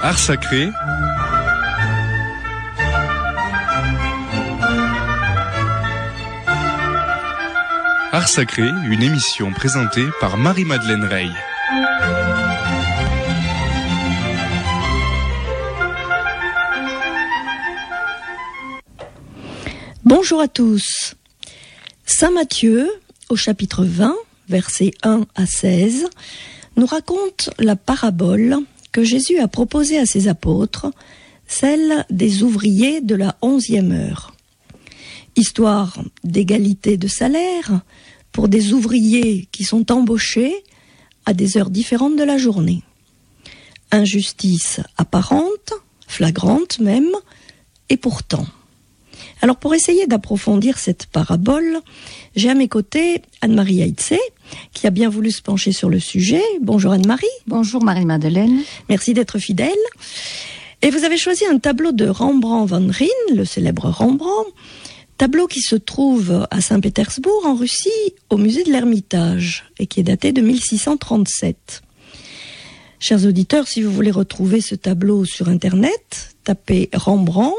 Art sacré. Art sacré, une émission présentée par Marie-Madeleine Rey. Bonjour à tous. Saint Matthieu, au chapitre 20, versets 1 à 16, nous raconte la parabole que Jésus a proposée à ses apôtres, celle des ouvriers de la 11e heure. Histoire d'égalité de salaire pour des ouvriers qui sont embauchés à des heures différentes de la journée. Injustice apparente, flagrante même, et pourtant. Alors pour essayer d'approfondir cette parabole, j'ai à mes côtés Anne-Marie Aïtsé, qui a bien voulu se pencher sur le sujet. Bonjour Anne-Marie. Bonjour Marie-Madeleine. Merci d'être fidèle. Et vous avez choisi un tableau de Rembrandt van Rijn, le célèbre Rembrandt, tableau qui se trouve à Saint-Pétersbourg en Russie, au musée de l'Ermitage, et qui est daté de 1637. Chers auditeurs, si vous voulez retrouver ce tableau sur Internet, tapez Rembrandt,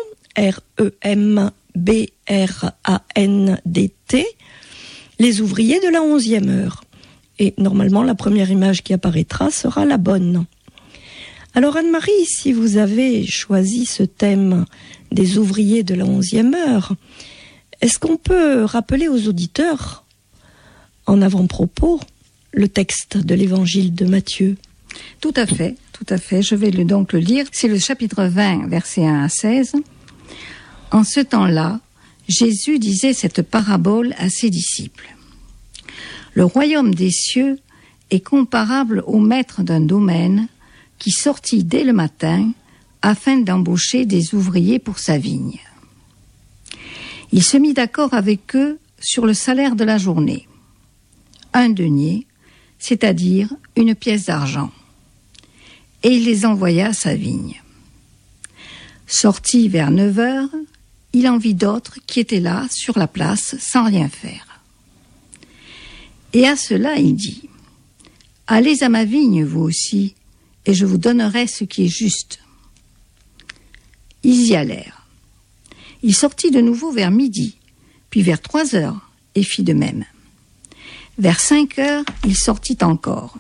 R-E-M-B-R-A-N-D-T, les ouvriers de la 11e heure. Et normalement, la première image qui apparaîtra sera la bonne. Alors Anne-Marie, si vous avez choisi ce thème des ouvriers de la 11e heure, est-ce qu'on peut rappeler aux auditeurs, en avant-propos, le texte de l'évangile de Matthieu ? Tout à fait. Je vais donc le lire. C'est le chapitre 20, versets 1 à 16. En ce temps-là, Jésus disait cette parabole à ses disciples. Le royaume des cieux est comparable au maître d'un domaine qui sortit dès le matin afin d'embaucher des ouvriers pour sa vigne. Il se mit d'accord avec eux sur le salaire de la journée. 1 denier, c'est-à-dire une pièce d'argent. Et il les envoya à sa vigne. Sorti vers 9 heures, il en vit d'autres qui étaient là, sur la place, sans rien faire. Et à cela, il dit, « Allez à ma vigne, vous aussi, et je vous donnerai ce qui est juste. » Ils y allèrent. Il sortit de nouveau vers midi, puis vers 3 heures, et fit de même. Vers 5 heures, il sortit encore.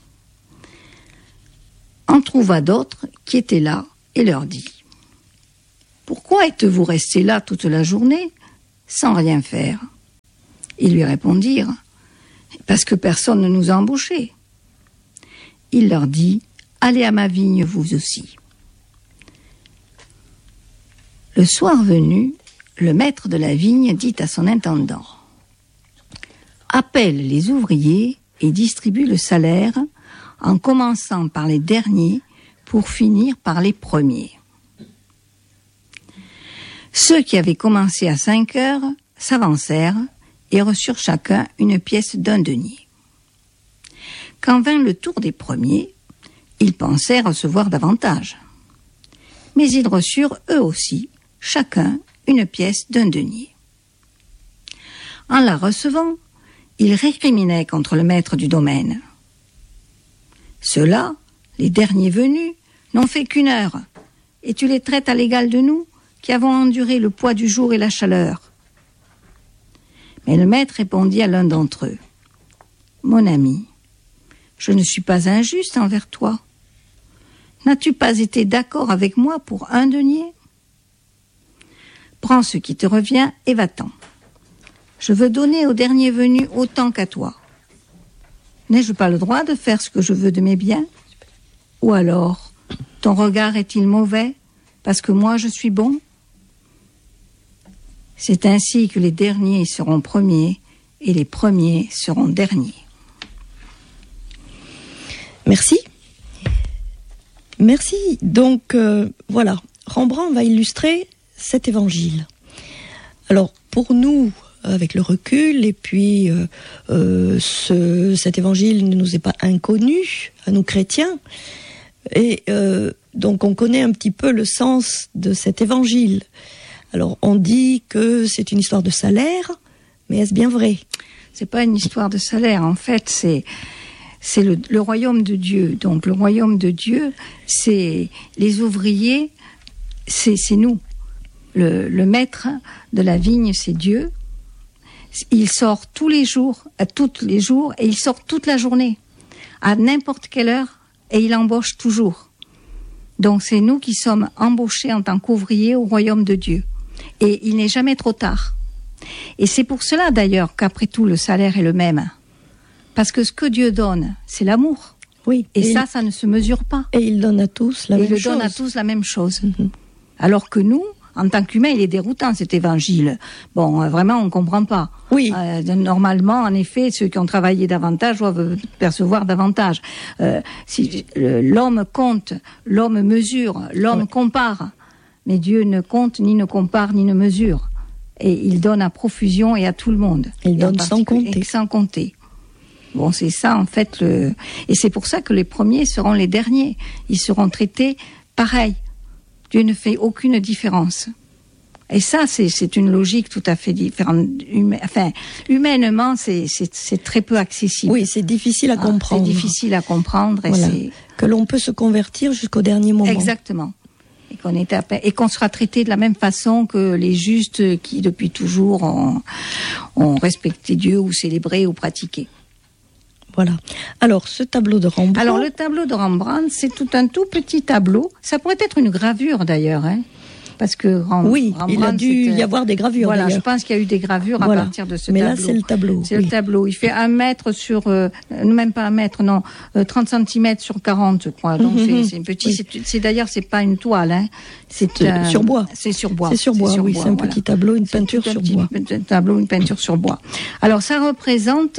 En trouva d'autres qui étaient là, et leur dit, « Pourquoi êtes-vous restés là toute la journée, sans rien faire ?» Ils lui répondirent, « Parce que personne ne nous a embauchés. » Il leur dit, « Allez à ma vigne vous aussi. » Le soir venu, le maître de la vigne dit à son intendant, « Appelle les ouvriers et distribue le salaire en commençant par les derniers pour finir par les premiers. » Ceux qui avaient commencé à 5 heures s'avancèrent et reçurent chacun une pièce d'1 denier. Quand vint le tour des premiers, ils pensaient recevoir davantage. Mais ils reçurent eux aussi, chacun, une pièce d'1 denier. En la recevant, ils récriminaient contre le maître du domaine. Ceux-là, les derniers venus, n'ont fait qu'1 heure, et tu les traites à l'égal de nous, qui avons enduré le poids du jour et la chaleur. Mais le maître répondit à l'un d'entre eux, « Mon ami, je ne suis pas injuste envers toi. N'as-tu pas été d'accord avec moi pour 1 denier ? Prends ce qui te revient et va-t'en. Je veux donner au dernier venu autant qu'à toi. N'ai-je pas le droit de faire ce que je veux de mes biens ? Ou alors, ton regard est-il mauvais parce que moi je suis bon ? C'est ainsi que les derniers seront premiers et les premiers seront derniers. » Merci. Donc, voilà, Rembrandt va illustrer cet évangile. Alors, pour nous, avec le recul, et puis cet évangile ne nous est pas inconnu, à nous chrétiens, et donc on connaît un petit peu le sens de cet évangile. Alors, on dit que c'est une histoire de salaire, mais est-ce bien vrai ? C'est pas une histoire de salaire, en fait, c'est le royaume de Dieu. Donc le royaume de Dieu, c'est les ouvriers, c'est nous. Le maître de la vigne, c'est Dieu. Il sort tous les jours, et il sort toute la journée, à n'importe quelle heure, et il embauche toujours. Donc c'est nous qui sommes embauchés en tant qu'ouvriers au royaume de Dieu. Et il n'est jamais trop tard. Et c'est pour cela d'ailleurs qu'après tout le salaire est le même. Parce que ce que Dieu donne, c'est l'amour. Oui. Et ça ne se mesure pas. Et il donne à tous la même chose. Il donne à tous la même chose. Alors que nous, en tant qu'humains, il est déroutant cet évangile. Bon, vraiment, on ne comprend pas. Oui. Normalement, en effet, ceux qui ont travaillé davantage doivent percevoir davantage. Si l'homme compte, l'homme mesure, l'homme compare. Mais Dieu ne compte, ni ne compare, ni ne mesure. Et il donne à profusion et à tout le monde. Il donne sans compter. Sans compter. Bon, c'est ça, en fait. Et c'est pour ça que les premiers seront les derniers. Ils seront traités pareil. Dieu ne fait aucune différence. Et ça, c'est une logique tout à fait différente. Humainement, c'est très peu accessible. Oui, c'est difficile à comprendre. C'est difficile à comprendre. Voilà. Que l'on peut se convertir jusqu'au dernier moment. Exactement. Et qu'on sera traité de la même façon que les justes qui, depuis toujours, ont respecté Dieu ou célébré ou pratiqué. Voilà. Alors, ce tableau de Rembrandt... Alors, le tableau de Rembrandt, c'est un tout petit tableau. Ça pourrait être une gravure, d'ailleurs, hein. Parce que oui, il a dû y avoir des gravures. Voilà, je pense qu'il y a eu des gravures à partir de ce tableau. Mais là, c'est le tableau. C'est le tableau. Il fait 1 mètre sur, même pas 1 mètre, non, 30 cm sur 40, je crois. Donc c'est petit. Oui. C'est d'ailleurs, c'est pas une toile, hein. C'est sur bois. C'est sur bois. C'est sur bois. Oui, c'est un petit tableau, une peinture sur bois. Un tableau, une peinture sur bois. Alors ça représente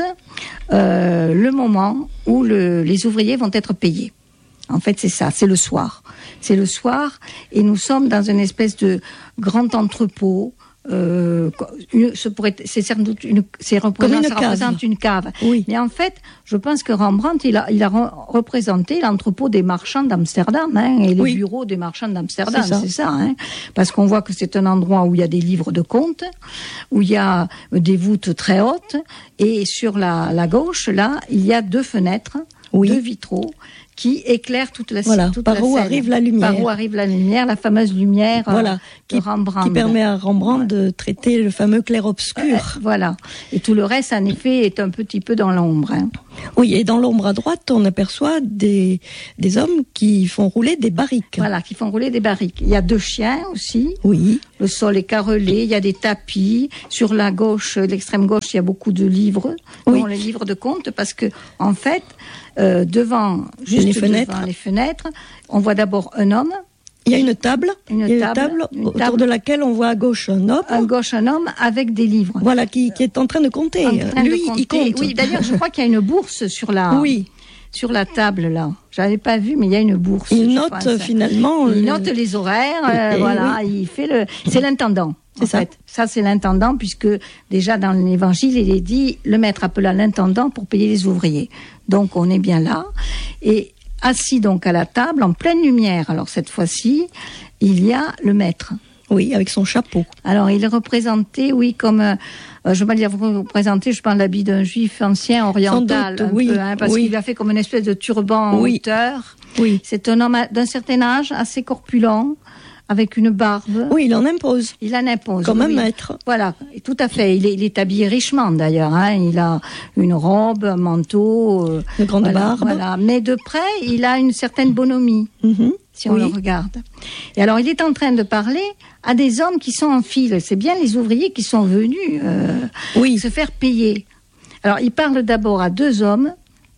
le moment où les ouvriers vont être payés. En fait, c'est ça, c'est le soir. C'est le soir, et nous sommes dans une espèce de grand entrepôt. C'est sans doute ça représente une cave. Oui. Mais en fait, je pense que Rembrandt, il a représenté l'entrepôt des marchands d'Amsterdam, hein, et les bureaux des marchands d'Amsterdam, c'est ça, hein, parce qu'on voit que c'est un endroit où il y a des livres de comptes, où il y a des voûtes très hautes, et sur la gauche, là, il y a 2 fenêtres, 2 vitraux, qui éclaire toute la scène. Par où arrive la lumière. Par où arrive la lumière, la fameuse lumière de Rembrandt. Qui permet à Rembrandt de traiter le fameux clair-obscur. Voilà. Et tout le reste, en effet, est un petit peu dans l'ombre. Hein. Oui, et dans l'ombre à droite, on aperçoit des hommes qui font rouler des barriques. Voilà, qui font rouler des barriques. Il y a 2 chiens aussi. Oui. Le sol est carrelé, il y a des tapis. Sur la gauche, l'extrême gauche, il y a beaucoup de livres, dont les livres de comptes, parce que, en fait, devant les fenêtres, on voit d'abord un homme. Il y a une table autour de laquelle on voit à gauche un homme. À gauche un homme avec des livres. Voilà, qui est en train de compter. Il compte. Oui, d'ailleurs, je crois qu'il y a une bourse sur la table, là. J'avais pas vu, mais il y a une bourse. Il note finalement... Il note les horaires, voilà, il fait c'est l'intendant. C'est ça. Fait. Ça, c'est l'intendant, puisque déjà dans l'évangile, il est dit, le maître appela l'intendant pour payer les ouvriers. Donc, on est bien là. Et assis donc à la table, en pleine lumière, alors cette fois-ci, il y a le maître. Oui, avec son chapeau. Alors, il est représenté, comme... je ne vais pas dire représenté, je parle l'habit d'un juif ancien, oriental, doute, peu, hein, parce qu'il a fait comme une espèce de turban en hauteur. Oui. C'est un homme d'un certain âge, assez corpulent, avec une barbe. Oui, il en impose. Il en impose. Comme un maître. Voilà, tout à fait. Il est habillé richement d'ailleurs. Hein. Il a une robe, un manteau. Une grande barbe. Voilà. Mais de près, il a une certaine bonhomie, si on le regarde. Et alors, il est en train de parler à des hommes qui sont en file. C'est bien les ouvriers qui sont venus se faire payer. Alors, il parle d'abord à 2 hommes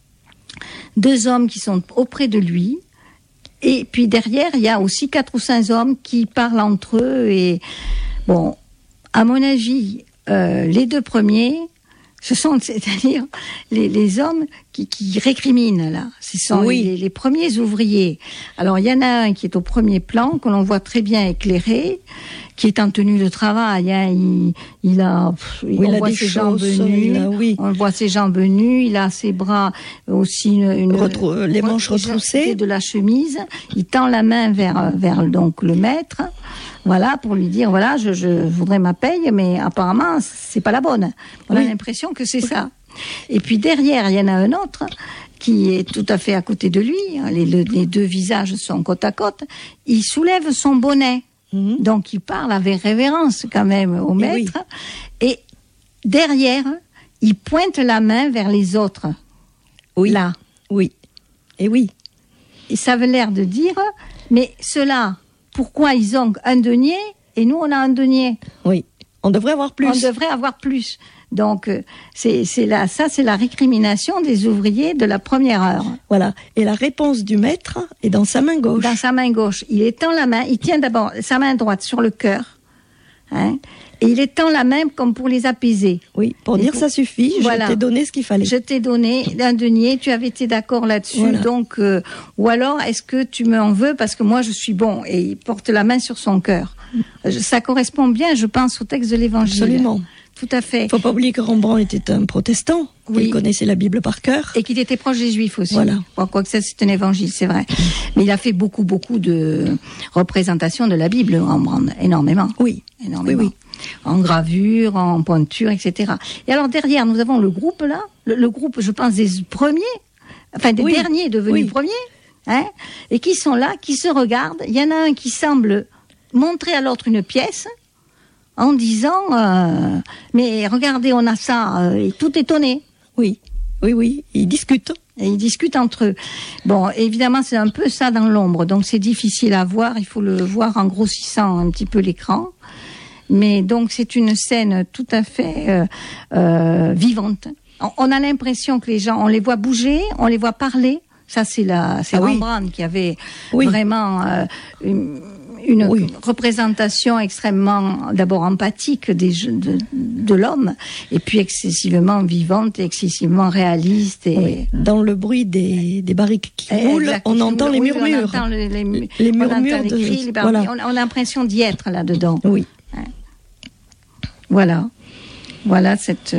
qui sont auprès de lui. Et puis derrière, il y a aussi 4 ou 5 hommes qui parlent entre eux. Et bon, à mon avis, les 2 premiers, c'est-à-dire les hommes qui récriminent là. Ce sont les premiers ouvriers. Alors il y en a un qui est au premier plan, que l'on voit très bien éclairé, qui est en tenue de travail. Hein. On voit ses jambes nues. On voit ses jambes nues. Il a ses bras aussi les manches retroussées de la chemise. Il tend la main vers donc le maître. Voilà, pour lui dire, voilà, je voudrais ma paye, mais apparemment, c'est pas la bonne. On a l'impression que c'est ça. Et puis derrière, il y en a un autre qui est tout à fait à côté de lui, les deux visages sont côte à côte, il soulève son bonnet. Donc il parle avec révérence quand même au maître. Et derrière, il pointe la main vers les autres. Oui. Là. Oui. Et oui. Et ça avait l'air de dire, mais ceux-là, pourquoi ils ont un denier et nous on a un denier? Oui. On devrait avoir plus. On devrait avoir plus. Donc, c'est la récrimination des ouvriers de la première heure. Voilà. Et la réponse du maître est dans sa main gauche. Dans sa main gauche. Il étend la main, il tient d'abord sa main droite sur le cœur, et il étend la main comme pour les apaiser. Oui, pour dire ça suffit, voilà. Je t'ai donné ce qu'il fallait. Je t'ai donné un denier, tu avais été d'accord là-dessus, voilà. Donc, ou alors, est-ce que tu m'en veux parce que moi je suis bon? Et il porte la main sur son cœur. Ça correspond bien, je pense, au texte de l'Évangile. Absolument. Tout à fait. Il ne faut pas oublier que Rembrandt était un protestant. Oui. Il connaissait la Bible par cœur. Et qu'il était proche des Juifs aussi. Voilà. Bon, quoique ça, c'est un évangile, c'est vrai. Mais il a fait beaucoup de représentations de la Bible, Rembrandt. Énormément. Oui. Énormément. Oui. En gravure, en pointure, etc. Et alors, derrière, nous avons le groupe, là. Le groupe, je pense, des premiers. Enfin, des derniers devenus premiers. Et qui sont là, qui se regardent. Il y en a un qui semble montrer à l'autre une pièce. En disant, mais regardez, on a ça, et tout étonné. Oui, ils discutent. Et ils discutent entre eux. Bon, évidemment, c'est un peu ça dans l'ombre, donc c'est difficile à voir, il faut le voir en grossissant un petit peu l'écran. Mais donc, c'est une scène tout à fait vivante. On a l'impression que les gens, on les voit bouger, on les voit parler. Ça, c'est Rembrandt qui avait vraiment une représentation extrêmement, d'abord empathique de l'homme, et puis excessivement vivante et excessivement réaliste. Et dans le bruit des barriques qui roulent, on entend les murmures. On entend les murmures, on entend les cris, voilà. On a l'impression d'y être là-dedans. Oui. Voilà cette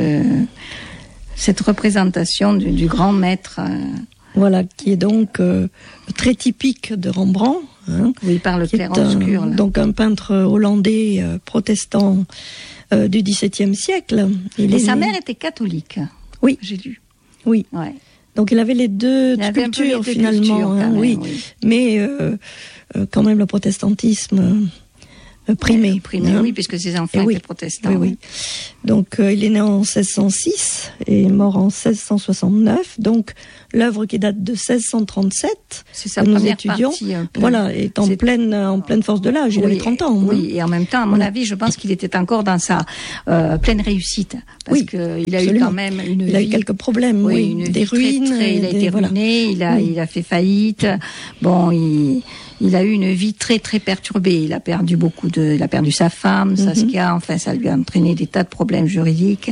représentation du grand maître. Voilà, qui est donc très typique de Rembrandt. Oui, par le clair-obscur. Donc un peintre hollandais protestant du XVIIe siècle. Et sa mère était catholique. Oui. J'ai lu. Oui. Ouais. Donc il avait les deux cultures finalement. Oui. Mais quand même le protestantisme primé. Oui, puisque ses enfants étaient protestants. Oui. Donc il est né en 1606 et mort en 1669. Donc l'œuvre qui date de 1637, c'est sa première étudions, partie. Voilà, est en pleine force de l'âge. Il avait 30 ans. Oui, et en même temps, à mon avis, je pense qu'il était encore dans sa pleine réussite. Parce qu'il a eu quand même une vie. Il a eu quelques problèmes, des ruines. Il a été ruiné, il a fait faillite. Bon, il a eu une vie très très perturbée. Il a perdu il a perdu sa femme, Saskia. Enfin, ça lui a entraîné des tas de problèmes juridiques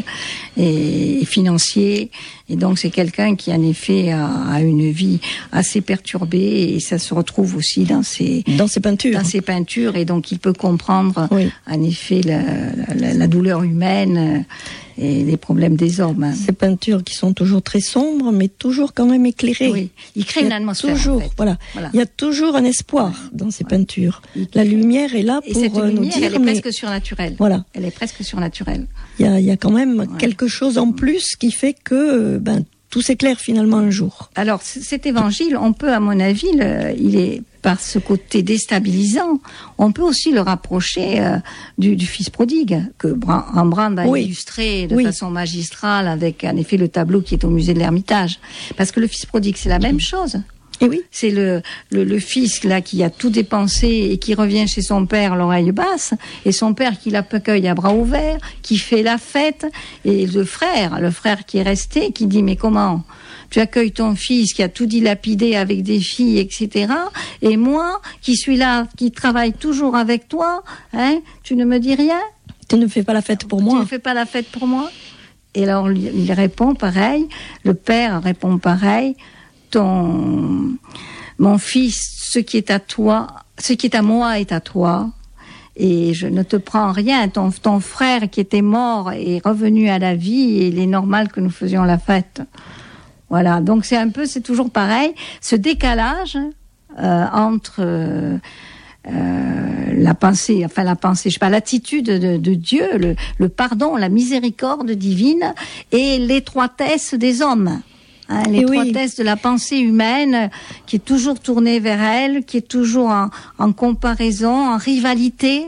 et financiers. Et donc, c'est quelqu'un qui, en effet, a une vie assez perturbée, et ça se retrouve aussi dans ses peintures. Et donc, il peut comprendre, en effet, la douleur humaine et les problèmes des hommes. Ces peintures qui sont toujours très sombres, mais toujours quand même éclairées. Oui, il crée une atmosphère. Toujours, en fait. Voilà. Il y a toujours un espoir dans ces peintures. La lumière est là pour nous dire. Elle est presque surnaturelle. Voilà. Elle est presque surnaturelle. Il y a quand même quelque chose en plus qui fait que tout s'éclaire finalement un jour. Alors, cet évangile, on peut, à mon avis, il est par ce côté déstabilisant, on peut aussi le rapprocher du fils prodigue, que Rembrandt a illustré de façon magistrale avec, en effet, le tableau qui est au musée de l'Ermitage. Parce que le fils prodigue, c'est la même chose. Et oui. C'est le fils là qui a tout dépensé et qui revient chez son père l'oreille basse, et son père qui l'accueille à bras ouverts, qui fait la fête, et le frère qui est resté, qui dit mais comment tu accueilles ton fils qui a tout dilapidé avec des filles, etc. Et moi qui suis là, qui travaille toujours avec toi, tu ne me dis rien? Tu ne fais pas la fête pour moi? Tu ne fais pas la fête pour moi? Et alors il répond pareil, le père répond pareil. Mon fils, ce qui est à moi est à toi, et je ne te prends rien. Ton frère qui était mort est revenu à la vie, et il est normal que nous faisions la fête. Voilà, donc c'est toujours pareil, ce décalage entre la pensée, je sais pas, l'attitude de Dieu, le pardon, la miséricorde divine, et l'étroitesse des hommes. L'étroitesse de la pensée humaine qui est toujours tournée vers elle, qui est toujours en comparaison, en rivalité.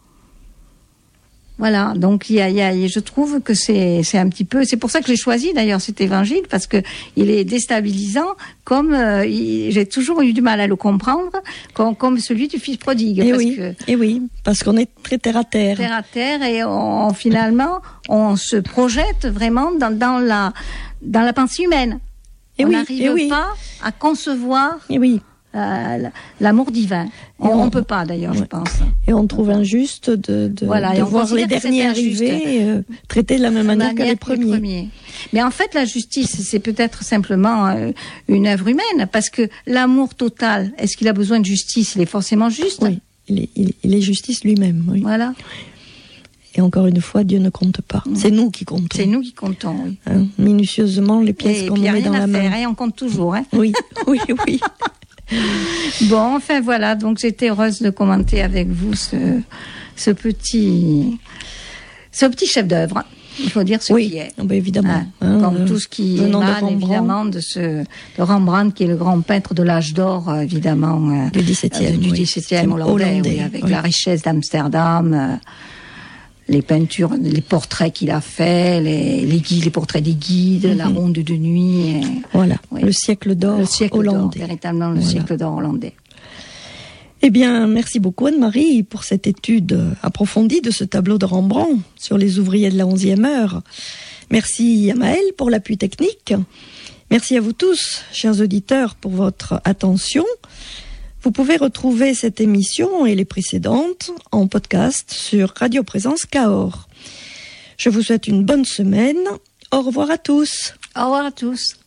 Voilà, donc je trouve que c'est un petit peu, c'est pour ça que j'ai choisi d'ailleurs cet évangile, parce que il est déstabilisant, comme j'ai toujours eu du mal à le comprendre, comme celui du fils prodigue. Parce qu'on est très terre à terre. Terre à terre, et finalement, on se projette vraiment dans la pensée humaine. On n'arrive pas à concevoir. L'amour divin. On ne peut pas d'ailleurs, je pense. Et on trouve injuste de voir les derniers arriver traités de la même manière que les premiers. Mais en fait, la justice, c'est peut-être simplement une œuvre humaine, parce que l'amour total, est-ce qu'il a besoin de justice? Il est forcément juste. Oui, il est justice lui-même. Oui. Voilà. Et encore une fois, Dieu ne compte pas. C'est nous qui comptons. C'est nous qui comptons, oui. Minutieusement, les pièces qu'on met dans la main. Et on compte toujours. Hein. Oui. Bon, enfin voilà, donc j'étais heureuse de commenter avec vous ce petit chef-d'œuvre. Il faut dire ce qui est. Évidemment. Comme tout ce qui émane évidemment de Rembrandt, qui est le grand peintre de l'âge d'or, évidemment. Du XVIIe hollandais, avec la richesse d'Amsterdam. Les peintures, les portraits qu'il a faits, les portraits des guides, la ronde de nuit. Le siècle d'or hollandais. Véritablement le siècle d'or hollandais. Eh bien, merci beaucoup Anne-Marie pour cette étude approfondie de ce tableau de Rembrandt sur les ouvriers de la 11e heure. Merci à Maëlle pour l'appui technique. Merci à vous tous, chers auditeurs, pour votre attention. Vous pouvez retrouver cette émission et les précédentes en podcast sur Radio Présence Cahors. Je vous souhaite une bonne semaine. Au revoir à tous. Au revoir à tous.